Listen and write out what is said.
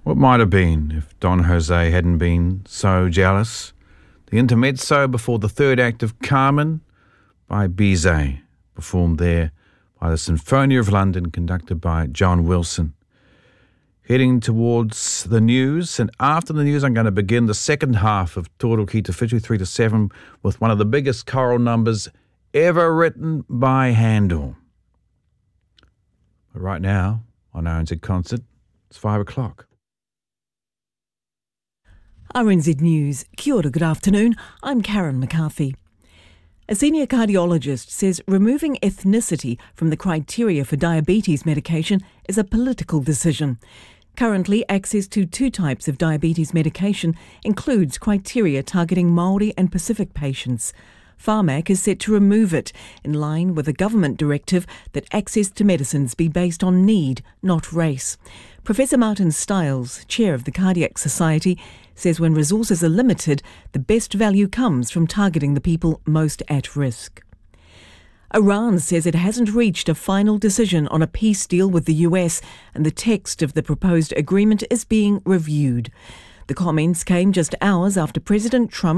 What might have been if Don Jose hadn't been so jealous? The intermezzo before the third act of Carmen by Bizet, performed there by the Sinfonia of London, conducted by John Wilson. Heading towards the news, and after the news I'm going to begin the second half of Toro Ki Te Whitu 3 to 7 with one of the biggest choral numbers ever written by Handel. But right now, on RNZ Concert, it's 5 o'clock. RNZ News. Kia ora, good afternoon. I'm Karen McCarthy. A senior cardiologist says removing ethnicity from the criteria for diabetes medication is a political decision. Currently, access to two types of diabetes medication includes criteria targeting Māori and Pacific patients. Pharmac is set to remove it, in line with a government directive that access to medicines be based on need, not race. Professor Martin Stiles, chair of the Cardiac Society, says when resources are limited, the best value comes from targeting the people most at risk. Iran says it hasn't reached a final decision on a peace deal with the US, and the text of the proposed agreement is being reviewed. The comments came just hours after President Trump